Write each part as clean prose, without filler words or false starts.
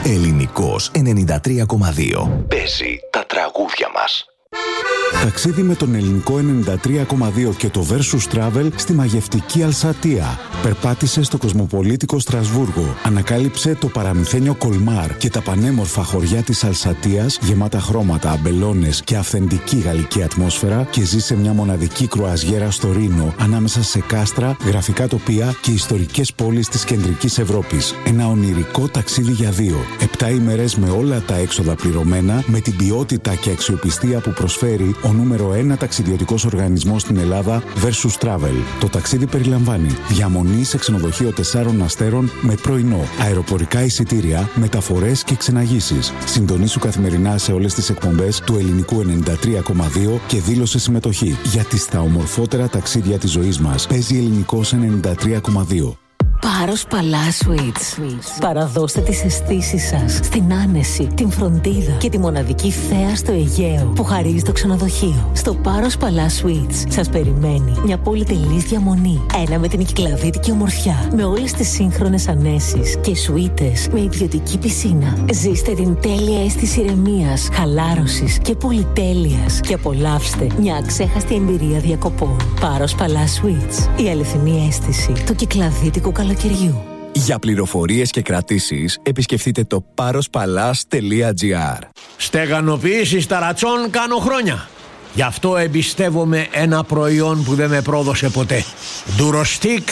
Ελληνικός 93,2. Παίζει τα τραγούδια μας. Ταξίδι με τον Ελληνικό 93,2 και το Versus Travel στη μαγευτική Αλσατία. Περπάτησε στο κοσμοπολίτικο Στρασβούργο. Ανακάλυψε το παραμυθένιο Κολμάρ και τα πανέμορφα χωριά της Αλσατίας, γεμάτα χρώματα, αμπελώνες και αυθεντική γαλλική ατμόσφαιρα, και ζήσε μια μοναδική κρουαζιέρα στο Ρήνο, ανάμεσα σε κάστρα, γραφικά τοπία και ιστορικές πόλεις της κεντρικής Ευρώπης. Ένα ονειρικό ταξίδι για δύο. 7 ημέρες με όλα τα έξοδα πληρωμένα, με την ποιότητα και αξιοπιστία που προσφέρει ο νούμερο 1 ταξιδιωτικός οργανισμός στην Ελλάδα, Versus Travel. Το ταξίδι περιλαμβάνει διαμονή σε ξενοδοχείο 4 αστέρων με πρωινό, αεροπορικά εισιτήρια, μεταφορές και ξεναγήσεις. Συντονίσου καθημερινά σε όλες τις εκπομπές του Ελληνικού 93,2 και δήλωσε συμμετοχή, γιατί στα ομορφότερα ταξίδια της ζωής μας παίζει Ελληνικός 93,2. Πάρος Παλάς Suites. Παραδώστε τις αισθήσεις σας στην άνεση, την φροντίδα και τη μοναδική θέα στο Αιγαίο που χαρίζει το ξενοδοχείο. Στο Πάρος Παλάς Suites σας περιμένει μια πολυτελής διαμονή. Ένα με την κυκλαδίτικη ομορφιά, με όλες τις σύγχρονες ανέσεις και σουίτες με ιδιωτική πισίνα. Ζήστε την τέλεια αίσθηση ηρεμίας, χαλάρωσης και πολυτέλειας και απολαύστε μια αξέχαστη εμπειρία διακοπών. Πάρος Παλάς Suites. Η αληθινή αίσθηση του κυκλαδίτικου καλοκαιριού. Για πληροφορίες και κρατήσεις, επισκεφτείτε το parospalas.gr. Στεγανοποιήσεις ταρατσών κάνω χρόνια. Γι' αυτό εμπιστεύομαι ένα προϊόν που δεν με πρόδωσε ποτέ. Durostic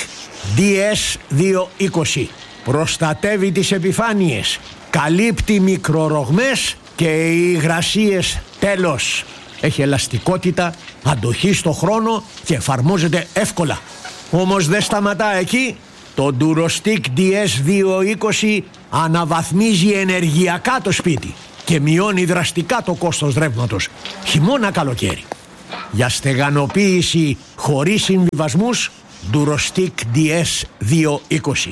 DS220. Προστατεύει τις επιφάνειες, καλύπτει μικρορογμές και υγρασίες τέλος. Έχει ελαστικότητα, αντοχή στο χρόνο και εφαρμόζεται εύκολα. Όμως δεν σταματά εκεί. Το Durostic DS220 αναβαθμίζει ενεργειακά το σπίτι και μειώνει δραστικά το κόστος ρεύματος, χειμώνα καλοκαίρι. Για στεγανοποίηση χωρίς συμβιβασμούς, Durostic DS220.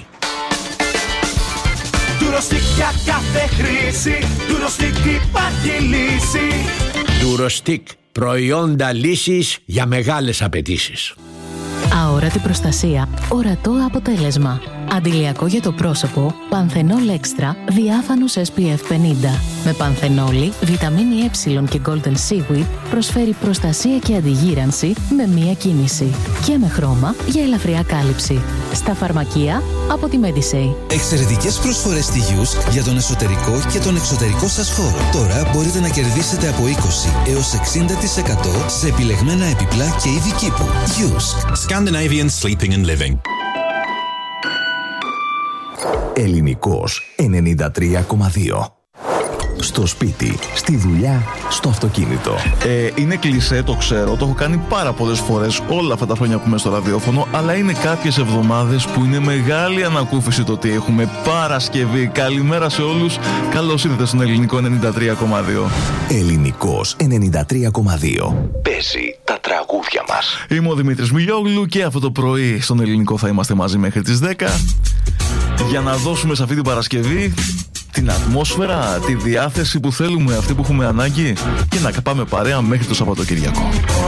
Durostic για κάθε χρήση, Durostic υπάρχει λύση. Durostic, προϊόντα λύσης για μεγάλες απαιτήσεις. Αόρατη προστασία, ορατό αποτέλεσμα. Αντιλιακό για το πρόσωπο, Πανθενόλ Extra, διάφανους SPF 50. Με πανθενόλη, βιταμίνη Ε και Golden Seaweed προσφέρει προστασία και αντιγύρανση με μία κίνηση. Και με χρώμα για ελαφριά κάλυψη. Στα φαρμακεία από τη Medisay. Εξαιρετικές προσφορές στη Yusk για τον εσωτερικό και τον εξωτερικό σας χώρο. Τώρα μπορείτε να κερδίσετε από 20 έως 60% σε επιλεγμένα επιπλά και είδη κήπου. Yusk. Scandinavian Sleeping and Living. Ελληνικός 93,2. Στο σπίτι, στη δουλειά, στο αυτοκίνητο. Είναι κλισέ, το ξέρω, το έχω κάνει πάρα πολλές φορές όλα αυτά τα χρόνια που είμαι στο ραδιόφωνο, αλλά είναι κάποιες εβδομάδες που είναι μεγάλη ανακούφιση το ότι έχουμε Παρασκευή. Καλημέρα σε όλους, καλώς ήρθατε στον Ελληνικό 93,2. Ελληνικός 93,2. Παίζει τα τραγούδια μας. Είμαι ο Δημήτρης Μιλιόγλου και αυτό το πρωί στον Ελληνικό θα είμαστε μαζί μέχρι τις 10 για να δώσουμε σε αυτή την Παρασκευή την ατμόσφαιρα, τη διάθεση που θέλουμε, αυτή που έχουμε ανάγκη, και να πάμε παρέα μέχρι το Σαββατοκυριακό.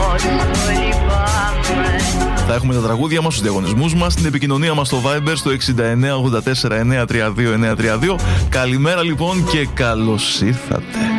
Θα έχουμε τα τραγούδια μας, στους διαγωνισμούς μας, την επικοινωνία μας στο Viber στο 69 84 932 932. Καλημέρα λοιπόν και καλώς ήρθατε.